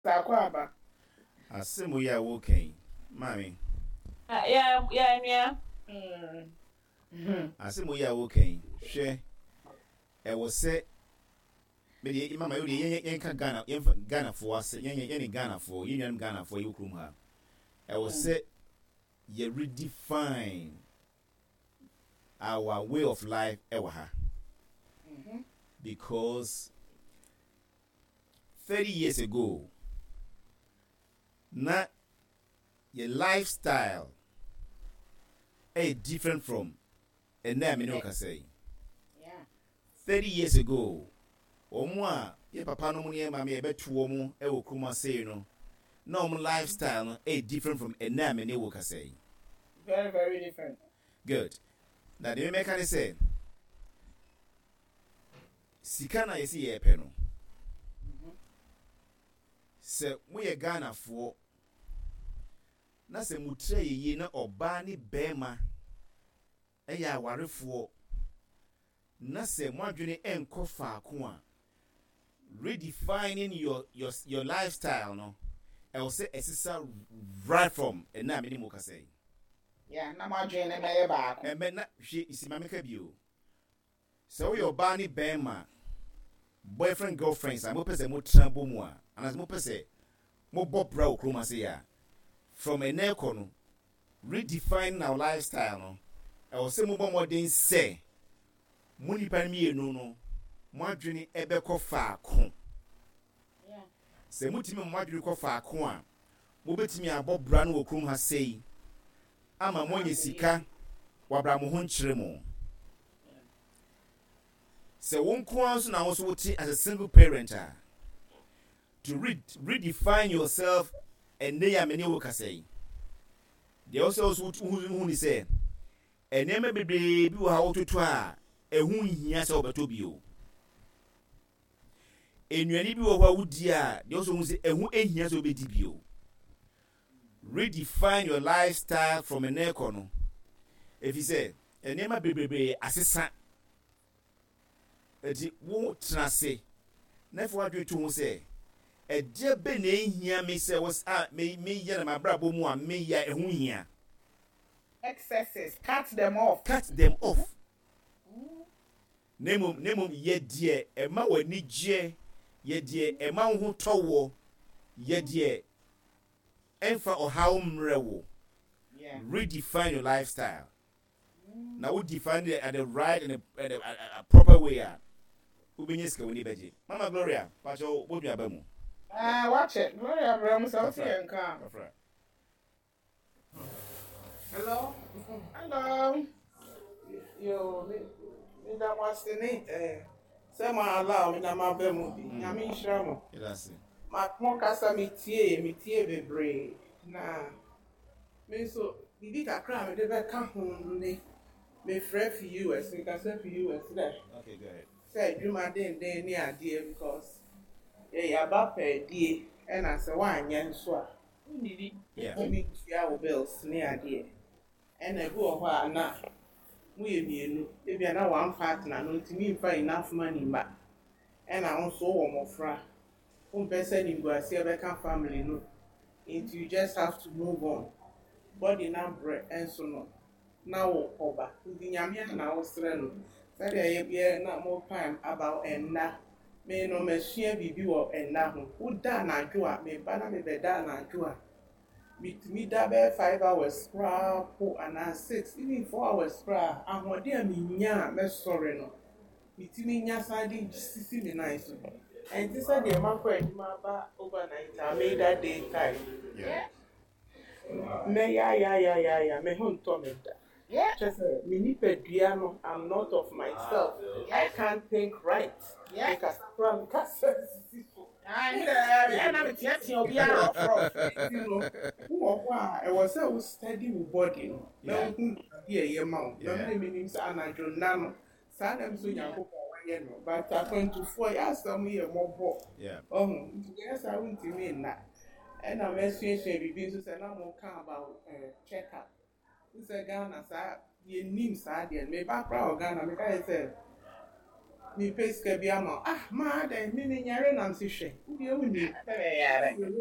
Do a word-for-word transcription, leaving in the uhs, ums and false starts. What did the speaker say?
Sakwaba. Asemu ya woken, mami. Ah, yeah, yeah, yeah. Mm. Asemu ya woken. She. E was say. Maybe mama you yen yen kan Ghana yen Ghana for us yen yen yen Ghana for yen Ghana for you krum ha. E was say ye redefine our way of life ewa ha. Because thirty years ago, na your lifestyle is different from a name you can say. Yeah. thirty years ago, omwa ye papa no mu ye mama ye betu omu e wo kuma say no. Na omu lifestyle no is different from a name you can say. Very, very different. Good. Now the make can say Sikana yesi ye pe no. Se mo ye Ghana fo na se mutre ye na oba ni bema e ya awarefo na se mo adwene enko faako a redefining your your your lifestyle no I will say esisa right from and na me mo ka say Yeah, na ma dwen na me ba ko. e me na hwe isimame ka bio so your oba ni bema boyfriend girlfriends am pese mo trambo mu a anas mo pese mo bobra okroma se ya from a neko no redefine our lifestyle no e o se mo bo modern say mo ni pan mi enu no mo adwene ebe ko faako Yeah. se mo timi mo adwene ko faako a mo betimi abobra no okrom ha sei ama mo nye sika wabra mo ho nkyere mo. So one course now also as a single parent uh, to read redefine yourself and they are many work say. They also also who say and never be baby how to try a who here so betobio. And you need be over dear, they also say a who here so be debio. Redefine your lifestyle from an econo. If you say and never be baby assistant. Eti wo trase na fo adwe to ho se e je be na ehia me se was a me me ye na mabrabo mu a me ya ehun hia Excesses, cut them off. cut them off nemo nemo ye die e ma wani je ye die e ma ho towo ye die enfa o how mrewo Yeah. redefine your lifestyle now we define it at the right and a, at a, a, a proper way uh. Ubenyeska woni beje mama Gloria pacho bodu abamu Ah, watch it. Gloria Bram so see and come. afra Hello. Hello. Yo, me me da was the need eh. Say ma allow me na ma be mu bi. Nyame nhira mo. ilasi Ma mo kasa me tie, me tie bebre. Na me so bibi kakra me de be ka ho ne. Me frɛ fi U S, me kasa fi U S there. okay go ahead Say dwuma den den ni ade because eh ya ba pɛ die e na sɛ wanyɛ nso a unidi yeah me tia wo bills ni ade e na bi wɔ hɔ a na mu yɛ mienu e bia na one partner no ntimi mfa enough money ba e na nso wɔ mofra wo mpɛ sɛ ni guase e bɛka family no and you just have to move on body na bre enso no na wo oba ndi nyame na wo srɛ no sɛ deɛ yɛ na mo time about enna me no masua bibi wɔ enna ho wo da na adwo a me ba na me bɛ da na adwo a me da bɛ five hours kra po ana six even four hours kra ahode a me nya a me sɔre no mitimi nya sadi sisi me nice so and this are the man for adwuma ba overnight I made that day time yeah me ya ya ya ya ya me ho ntɔ me da. Yeah. Just uh, me nipadua no, I'm not of myself. I can't think right. Yeah. Because from Castle. Ah, yeah, na me tie tie obi a ofro. You know, who or why I was so steady with body. No, Yeah. no, here, your mouth. No, Yeah. me means Anna John Nano. Sadam so young, but I went to four years, some year more book. yeah Oh, yes, I went to mean that. And I'm associated with business and I'm more about uh, checkup. Sɛ Ghana saa yɛnim saa deɛ me ba kora wɔ Ghana meka yɛ sɛ me pay sika bi ama ah ma da me me nyare nam se hwe wo de wo ni Ate me yare.